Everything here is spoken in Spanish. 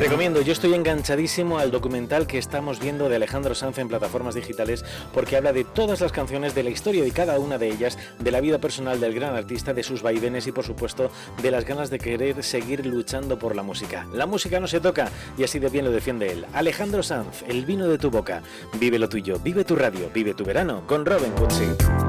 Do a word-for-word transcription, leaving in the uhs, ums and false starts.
recomiendo, yo estoy enganchadísimo al documental que estamos viendo de Alejandro Sanz en plataformas digitales, porque habla de todas las canciones, de la historia de cada una de ellas, de la vida personal del gran artista, de sus vaivenes y por supuesto de las ganas de querer seguir luchando por la música. La música no se toca y así de bien lo defiende él. Alejandro Sanz, el vino de tu boca. Vive lo tuyo, vive tu radio, vive tu verano con Robin Cootsy.